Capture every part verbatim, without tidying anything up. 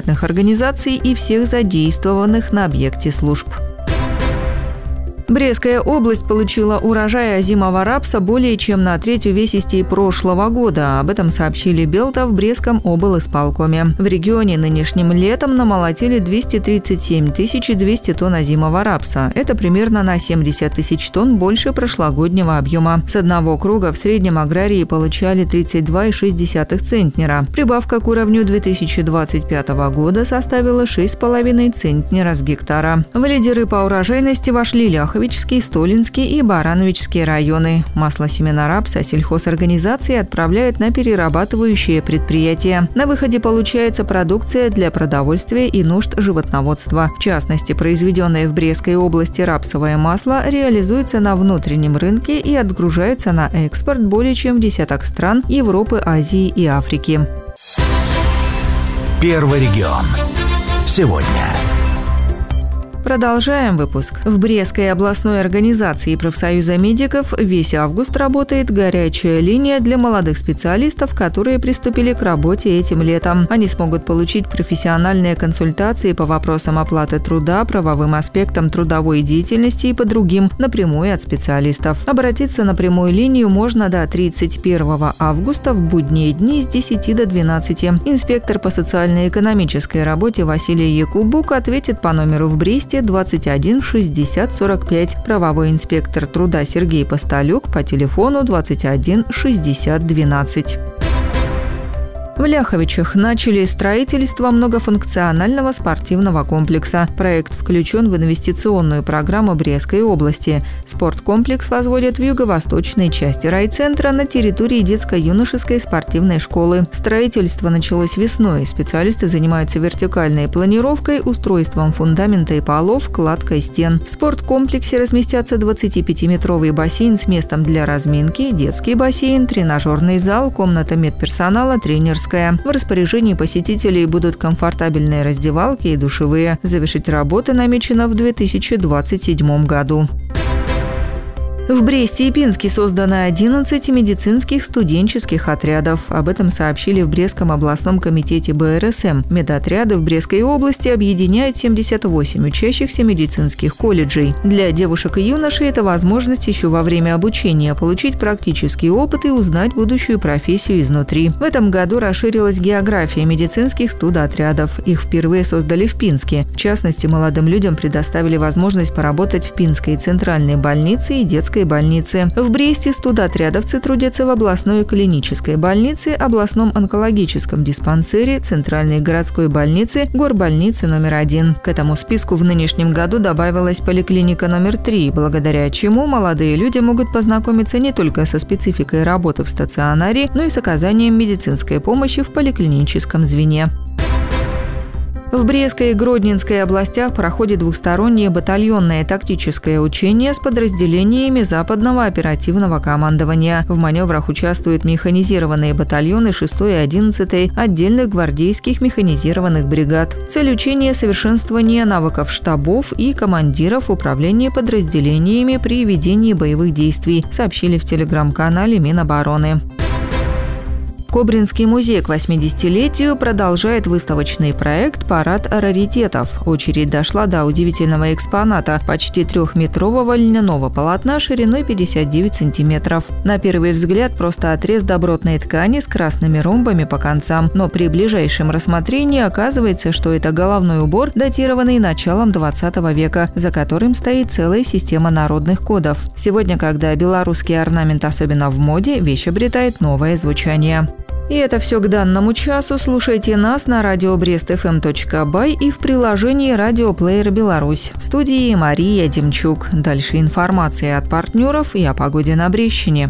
бюджетных организаций и всех задействованных на объекте служб. Брестская область получила урожай озимого рапса более чем на треть увесистей прошлого года. Об этом сообщили Белта в Брестском облисполкоме. В регионе нынешним летом намолотили двести тридцать семь тысяч двести тонн озимого рапса. Это примерно на семьдесят тысяч тонн больше прошлогоднего объема. С одного круга в среднем аграрии получали тридцать два целых шесть десятых центнера. Прибавка к уровню две тысячи двадцать пятого года составила шесть целых пять десятых центнера с гектара. В лидеры по урожайности вошли Ляховичский, Столинский и Барановичские районы. Масло семена рапса сельхозорганизации отправляют на перерабатывающие предприятия. На выходе получается продукция для продовольствия и нужд животноводства. В частности, произведенное в Брестской области рапсовое масло реализуется на внутреннем рынке и отгружается на экспорт более чем в десяток стран Европы, Азии и Африки. Первый регион. Сегодня. Продолжаем выпуск. В Брестской областной организации профсоюза медиков весь август работает горячая линия для молодых специалистов, которые приступили к работе этим летом. Они смогут получить профессиональные консультации по вопросам оплаты труда, правовым аспектам трудовой деятельности и по другим напрямую от специалистов. Обратиться на прямую линию можно до тридцать первого августа в будние дни с десяти до двенадцати. Инспектор по социально-экономической работе Василий Якубук ответит по номеру в Бресте двадцать один шестьдесят сорок пять. Правовой инспектор труда Сергей Постолюк по телефону двадцать один шестьдесят двенадцать. В Ляховичах начали строительство многофункционального спортивного комплекса. Проект включен в инвестиционную программу Брестской области. Спорткомплекс возводят в юго-восточной части райцентра на территории детско-юношеской спортивной школы. Строительство началось весной. Специалисты занимаются вертикальной планировкой, устройством фундамента и полов, кладкой стен. В спорткомплексе разместятся двадцатипятиметровый бассейн с местом для разминки, детский бассейн, тренажерный зал, комната медперсонала, тренерская. В распоряжении посетителей будут комфортабельные раздевалки и душевые. Завершить работы намечено в две тысячи двадцать седьмом году. В Бресте и Пинске создано одиннадцать медицинских студенческих отрядов. Об этом сообщили в Брестском областном комитете бэ эр эс эм. Медотряды в Брестской области объединяют семьдесят восемь учащихся медицинских колледжей. Для девушек и юношей это возможность еще во время обучения получить практический опыт и узнать будущую профессию изнутри. В этом году расширилась география медицинских студотрядов. Их впервые создали в Пинске. В частности, молодым людям предоставили возможность поработать в Пинской центральной больнице и детской больницы. В Бресте студотрядовцы трудятся в областной клинической больнице, областном онкологическом диспансере, центральной городской больнице, горбольнице номер один. К этому списку в нынешнем году добавилась поликлиника номер три, благодаря чему молодые люди могут познакомиться не только со спецификой работы в стационаре, но и с оказанием медицинской помощи в поликлиническом звене. В Брестской и Гродненской областях проходит двухстороннее батальонное тактическое учение с подразделениями Западного оперативного командования. В маневрах участвуют механизированные батальоны шестой и одиннадцатой отдельных гвардейских механизированных бригад. Цель учения – совершенствование навыков штабов и командиров управления подразделениями при ведении боевых действий, сообщили в телеграм-канале Минобороны. Кобринский музей к восьмидесятилетию продолжает выставочный проект «Парад раритетов». Очередь дошла до удивительного экспоната – почти трехметрового льняного полотна шириной пятьдесят девять сантиметров. На первый взгляд просто отрез добротной ткани с красными ромбами по концам, но при ближайшем рассмотрении оказывается, что это головной убор, датированный началом двадцатого века, за которым стоит целая система народных кодов. Сегодня, когда белорусский орнамент особенно в моде, вещь обретает новое звучание. И это все к данному часу. Слушайте нас на радио брест эф эм точка бай и в приложении «Радиоплеер Беларусь». В студии Мария Демчук. Дальше информация от партнеров и о погоде на Брестщине.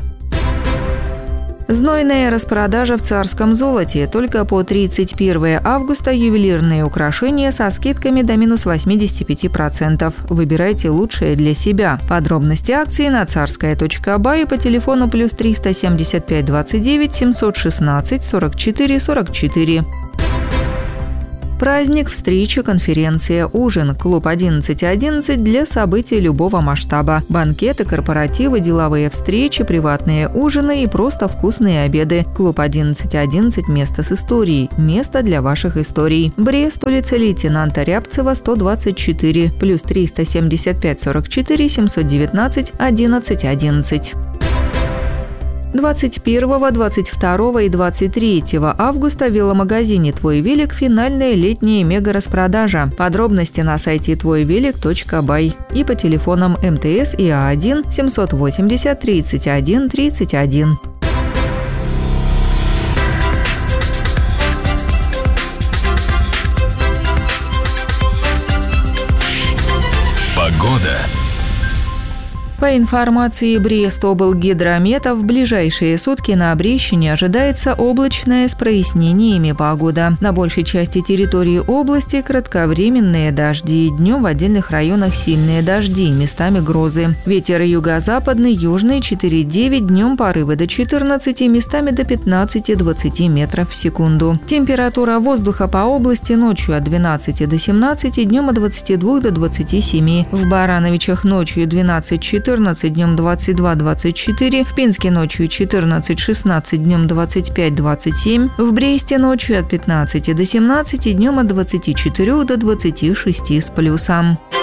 Знойная распродажа в царском золоте. Только по тридцать первого августа ювелирные украшения со скидками до минус восемьдесят пять процентов. Выбирайте лучшее для себя. Подробности акции на царская точка бай по телефону плюс триста семьдесят пять двадцать девять семьсот шестнадцать сорок четыре сорок четыре. Праздник, встреча, конференция, ужин. Клуб одиннадцать одиннадцать для событий любого масштаба. Банкеты, корпоративы, деловые встречи, приватные ужины и просто вкусные обеды. Клуб одиннадцать одиннадцать – место с историей. Место для ваших историй. Брест, улица лейтенанта Рябцева, сто двадцать четыре, плюс триста семьдесят пять сорок четыре семьсот девятнадцать одиннадцать одиннадцать. двадцать первого, двадцать второго и двадцать третьего августа в веломагазине «Твой велик» финальная летняя мега-распродажа. Подробности на сайте твой велик точка бай и по телефонам МТС и А один семьсот восемьдесят тридцать один тридцать один. Погода. По информации Брест-облгидромета, в ближайшие сутки на Брещине ожидается облачная с прояснениями погода. На большей части территории области кратковременные дожди, днем в отдельных районах сильные дожди, местами грозы. Ветер юго-западный, южный четыре девять, днем порывы до четырнадцати, местами до пятнадцати-двадцати метров в секунду. Температура воздуха по области ночью от двенадцати до семнадцати, днем от двадцати двух до двадцати семи. В Барановичах ночью двенадцать-четырнадцать, днем двадцать два двадцать четыре, в Пинске ночью четырнадцать шестнадцать, днем двадцать пять двадцать семь, в Бресте ночью от пятнадцати до семнадцати, днем от двадцати четырёх до двадцати шести с плюсом.